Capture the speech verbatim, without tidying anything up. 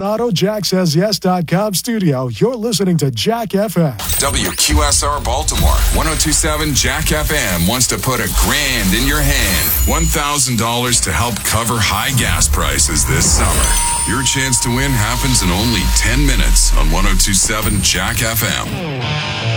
Auto Jack Says Yes dot com studio, you're listening to Jack F M. W Q S R Baltimore, one oh two point seven Jack F M wants to put a grand in your hand. one thousand dollars to help cover high gas prices this summer. Your chance to win happens in only ten minutes on one oh two point seven Jack F M.